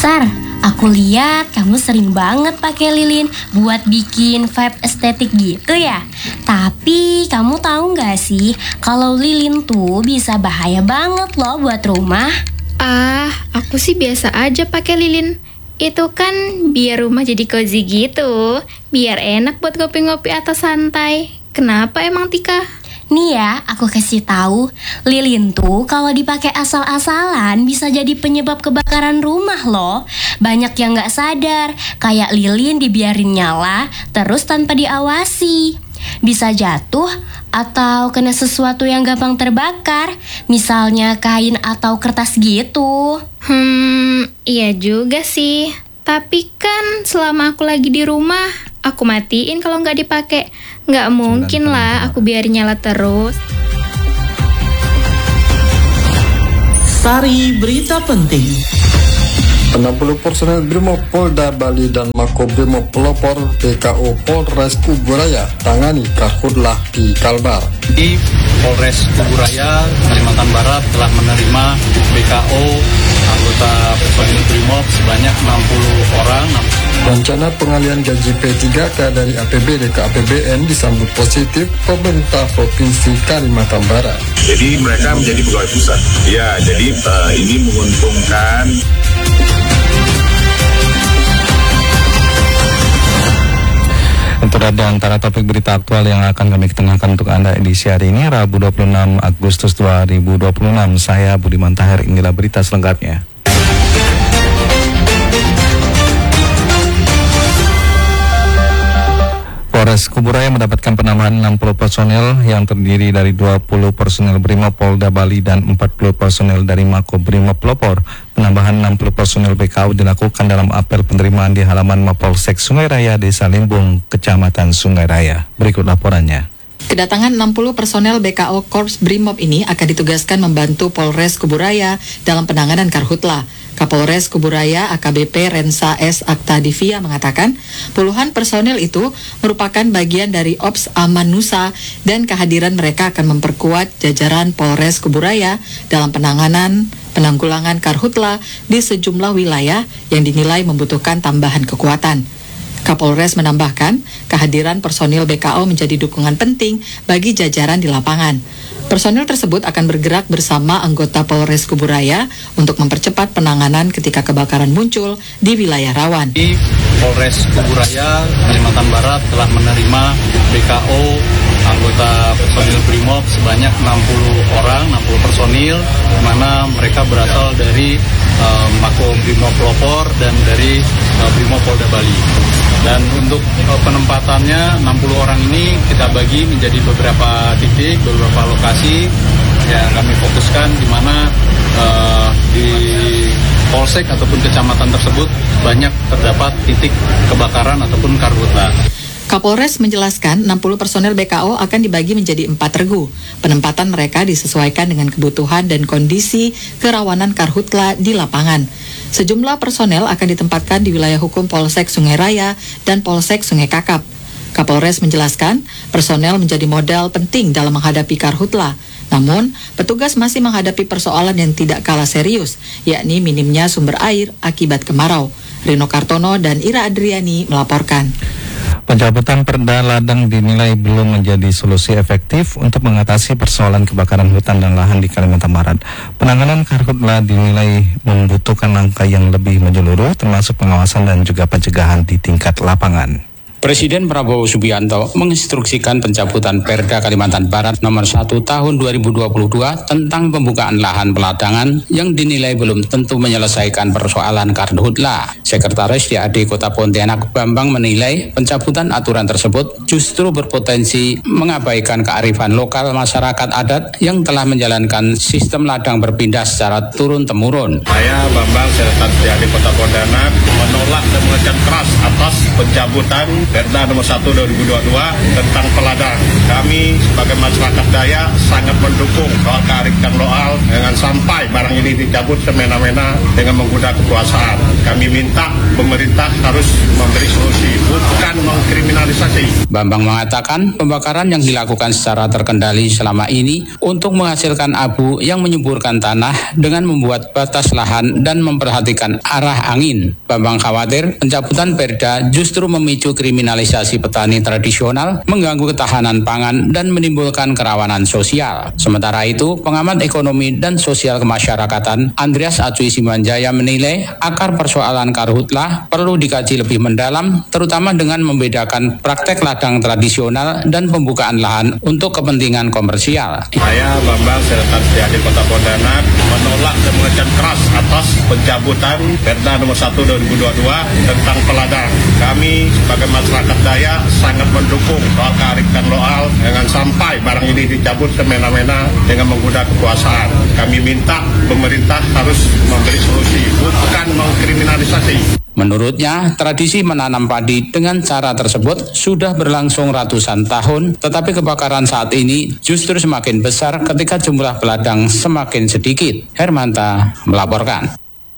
Sar, aku lihat kamu sering banget pakai lilin buat bikin vibe estetik gitu ya. Tapi kamu tahu nggak sih kalau lilin tuh bisa bahaya banget loh buat rumah. Aku sih biasa aja pakai lilin. Itu kan biar rumah jadi cozy gitu, biar enak buat ngopi-ngopi atas santai. Kenapa emang Tika? Nih ya, aku kasih tahu, lilin tuh kalau dipakai asal-asalan bisa jadi penyebab kebakaran rumah loh. Banyak yang nggak sadar, kayak lilin dibiarin nyala terus tanpa diawasi. Bisa jatuh atau kena sesuatu yang gampang terbakar, misalnya kain atau kertas gitu. Iya juga sih. Tapi kan selama aku lagi di rumah, aku matiin kalau nggak dipakai. Nggak mungkin lah aku biarin nyala terus. Sari berita penting. 60 personel Brimob Polda Bali dan Makobrimob Pelopor BKO Polres Kuburaya tangani karhutlah di Kalbar. Di Polres Kuburaya, Kalimantan Barat telah menerima BKO anggota personil Brimob sebanyak 60 orang. Rencana pengalian gaji P3K dari APBD ke APBN disambut positif pemerintah Provinsi Kalimantan Barat. Jadi mereka menjadi pegawai pusat. Ya, jadi ini menguntungkan. Itu ada antara topik berita aktual yang akan kami ketengahkan untuk Anda edisi hari ini, Rabu 26 Agustus 2026. Saya Budiman Tahir, inilah berita selengkapnya. Polres Kuburaya mendapatkan penambahan 60 personel yang terdiri dari 20 personel Brimob Polda Bali dan 40 personel dari Makobrimob Pelopor. Penambahan 60 personel BKO dilakukan dalam apel penerimaan di halaman Mapolsek Sungai Raya, Desa Limbung, Kecamatan Sungai Raya. Berikut laporannya. Kedatangan 60 personel BKO Korps Brimob ini akan ditugaskan membantu Polres Kuburaya dalam penanganan karhutla. Kapolres Kuburaya AKBP Rensa S. Aktadivia mengatakan puluhan personel itu merupakan bagian dari Ops Aman Nusa dan kehadiran mereka akan memperkuat jajaran Polres Kuburaya dalam penanggulangan karhutla di sejumlah wilayah yang dinilai membutuhkan tambahan kekuatan. Kapolres menambahkan, kehadiran personil BKO menjadi dukungan penting bagi jajaran di lapangan. Personil tersebut akan bergerak bersama anggota Polres Kuburaya untuk mempercepat penanganan ketika kebakaran muncul di wilayah rawan. Di Polres Kuburaya, Kalimantan Barat telah menerima BKO anggota personil Brimob sebanyak 60 orang, 60 personil, di mana mereka berasal dari Makobrimob Pelopor dan dari Brimob Polda Bali. Dan untuk penempatannya 60 orang ini kita bagi menjadi beberapa titik, beberapa lokasi yang kami fokuskan, di mana di polsek ataupun kecamatan tersebut banyak terdapat titik kebakaran ataupun karhutla. Kapolres menjelaskan 60 personel BKO akan dibagi menjadi 4 regu. Penempatan mereka disesuaikan dengan kebutuhan dan kondisi kerawanan karhutla di lapangan. Sejumlah personel akan ditempatkan di wilayah hukum Polsek Sungai Raya dan Polsek Sungai Kakap. Kapolres menjelaskan, personel menjadi modal penting dalam menghadapi karhutla. Namun, petugas masih menghadapi persoalan yang tidak kalah serius, yakni minimnya sumber air akibat kemarau. Rino Kartono dan Ira Adriani melaporkan. Pencabutan perda ladang dinilai belum menjadi solusi efektif untuk mengatasi persoalan kebakaran hutan dan lahan di Kalimantan Barat. Penanganan karhutla dinilai membutuhkan langkah yang lebih menyeluruh, termasuk pengawasan dan juga pencegahan di tingkat lapangan. Presiden Prabowo Subianto menginstruksikan pencabutan Perda Kalimantan Barat nomor 1 tahun 2022 tentang pembukaan lahan peladangan yang dinilai belum tentu menyelesaikan persoalan karhutla. Sekretaris DAD Kota Pontianak Bambang menilai pencabutan aturan tersebut justru berpotensi mengabaikan kearifan lokal masyarakat adat yang telah menjalankan sistem ladang berpindah secara turun-temurun. Saya Bambang, Sekretaris DAD Kota Pontianak, menolak dan mengecam keras atas pencabutan Perda nomor 1 2022 tentang peladang. Kami sebagai masyarakat Dayak sangat mendukung soal kearifan lokal dengan sampai barang ini dicabut semena-mena dengan menggunakan kekuasaan. Kami minta pemerintah harus memberi solusi, bukan mengkriminalisasi. Bambang mengatakan pembakaran yang dilakukan secara terkendali selama ini untuk menghasilkan abu yang menyuburkan tanah dengan membuat batas lahan dan memperhatikan arah angin. Bambang khawatir pencabutan perda justru memicu kriminalisasi petani tradisional, mengganggu ketahanan pangan dan menimbulkan kerawanan sosial. Sementara itu, pengamat ekonomi dan sosial kemasyarakatan Andreas Acuy Simanjaya menilai akar persoalan karhutlah perlu dikaji lebih mendalam, terutama dengan membedakan praktek ladang tradisional dan pembukaan lahan untuk kepentingan komersial. Saya Bambang Seretan Setiadi Kota Pontianak menolak dan mengecam keras atas pencabutan Perda nomor 1 2022 tentang peladang. Kami sebagai masyarakat Dayak sangat mendukung soal kearifan lokal dengan sampai barang ini dicabut semena-mena dengan menggunakan kekuasaan. Kami minta pemerintah harus memberi solusi, bukan mengkriminalisasi. Menurutnya, tradisi menanam padi dengan cara tersebut sudah berlangsung ratusan tahun, tetapi kebakaran saat ini justru semakin besar ketika jumlah peladang semakin sedikit. Hermanta melaporkan.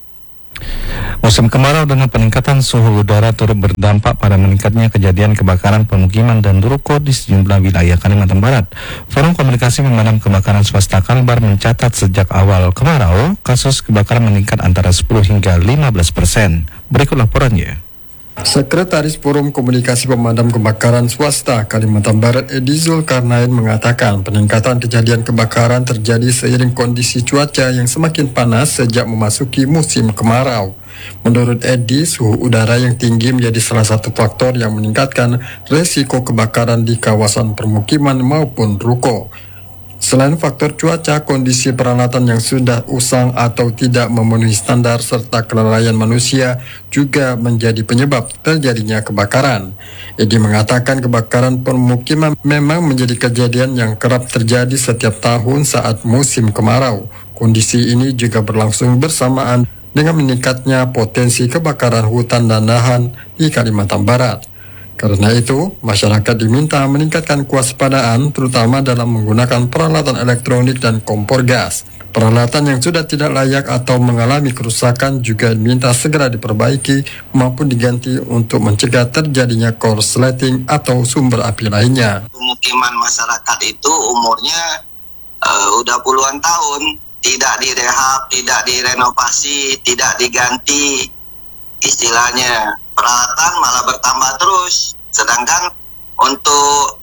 Musim kemarau dengan peningkatan suhu udara turut berdampak pada meningkatnya kejadian kebakaran pemukiman dan ruko di sejumlah wilayah Kalimantan Barat. Forum Komunikasi Pemadam Kebakaran Swasta Kalbar mencatat sejak awal kemarau, kasus kebakaran meningkat antara 10 hingga 15%. Berikut laporannya. Sekretaris Forum Komunikasi Pemadam Kebakaran Swasta Kalimantan Barat Edi Zulkarnain mengatakan peningkatan kejadian kebakaran terjadi seiring kondisi cuaca yang semakin panas sejak memasuki musim kemarau. Menurut Edi, suhu udara yang tinggi menjadi salah satu faktor yang meningkatkan resiko kebakaran di kawasan permukiman maupun ruko. Selain faktor cuaca, kondisi peralatan yang sudah usang atau tidak memenuhi standar serta kelalaian manusia juga menjadi penyebab terjadinya kebakaran. Edi mengatakan kebakaran permukiman memang menjadi kejadian yang kerap terjadi setiap tahun saat musim kemarau. Kondisi ini juga berlangsung bersamaan dengan meningkatnya potensi kebakaran hutan dan lahan di Kalimantan Barat. Karena itu, masyarakat diminta meningkatkan kewaspadaan terutama dalam menggunakan peralatan elektronik dan kompor gas. Peralatan yang sudah tidak layak atau mengalami kerusakan juga diminta segera diperbaiki maupun diganti untuk mencegah terjadinya korsleting atau sumber api lainnya. Pemukiman masyarakat itu umurnya udah puluhan tahun, tidak direhab, tidak direnovasi, tidak diganti, istilahnya peralatan malah bertambah terus, sedangkan untuk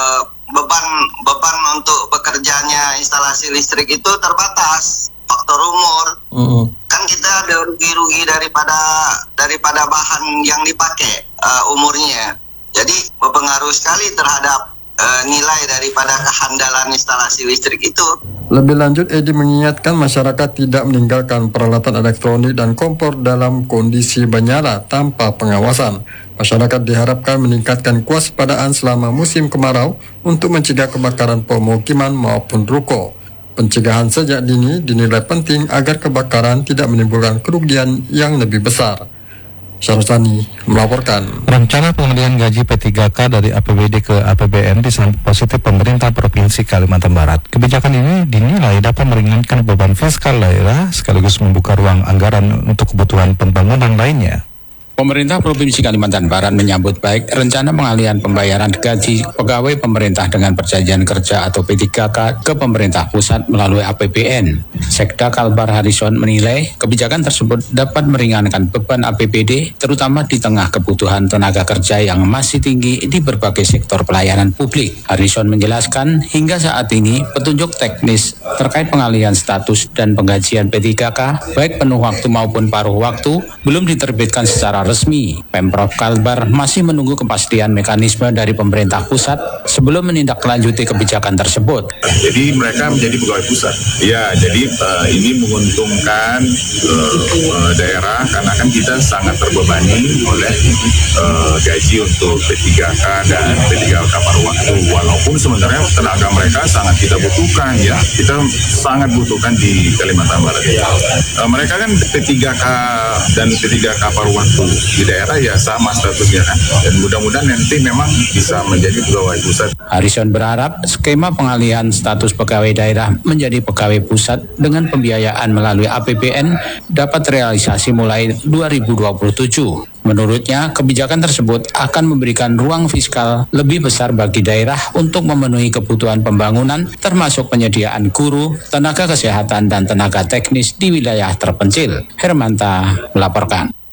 beban untuk bekerjanya instalasi listrik itu terbatas, faktor umur. Kan kita ada rugi-rugi daripada bahan yang dipakai umurnya, jadi berpengaruh sekali terhadap nilai daripada kehandalan instalasi listrik itu. Lebih lanjut, Edi mengingatkan masyarakat tidak meninggalkan peralatan elektronik dan kompor dalam kondisi menyala tanpa pengawasan. Masyarakat diharapkan meningkatkan kewaspadaan selama musim kemarau untuk mencegah kebakaran pemukiman maupun ruko. Pencegahan sejak dini dinilai penting agar kebakaran tidak menimbulkan kerugian yang lebih besar. Syarusani melaporkan. Rencana pengembalian gaji P3K dari APBD ke APBN disambut positif pemerintah Provinsi Kalimantan Barat. Kebijakan ini dinilai dapat meringankan beban fiskal daerah sekaligus membuka ruang anggaran untuk kebutuhan pembangunan lainnya. Pemerintah Provinsi Kalimantan Barat menyambut baik rencana pengalihan pembayaran gaji pegawai pemerintah dengan perjanjian kerja atau P3K ke pemerintah pusat melalui APBN. Sekda Kalbar Harrison menilai kebijakan tersebut dapat meringankan beban APBD terutama di tengah kebutuhan tenaga kerja yang masih tinggi di berbagai sektor pelayanan publik. Harrison menjelaskan hingga saat ini petunjuk teknis terkait pengalihan status dan penggajian P3K baik penuh waktu maupun paruh waktu belum diterbitkan secara resmi. Pemprov Kalbar masih menunggu kepastian mekanisme dari pemerintah pusat sebelum menindaklanjuti kebijakan tersebut. Jadi mereka menjadi pegawai pusat. Ya, jadi ini menguntungkan daerah karena kan kita sangat terbebani oleh gaji untuk P3K dan P3K paruh waktu. Walaupun sebenarnya tenaga mereka sangat kita butuhkan ya. Kita sangat butuhkan di Kalimantan Barat. Mereka kan P3K dan P3K paruh waktu di daerah ya sama statusnya kan. Dan mudah-mudahan nanti memang bisa menjadi pegawai pusat. Harrison berharap skema pengalihan status pegawai daerah menjadi pegawai pusat dengan pembiayaan melalui APBN dapat realisasi mulai 2027. Menurutnya, kebijakan tersebut akan memberikan ruang fiskal lebih besar bagi daerah untuk memenuhi kebutuhan pembangunan, termasuk penyediaan guru, tenaga kesehatan, dan tenaga teknis di wilayah terpencil. Hermanta melaporkan.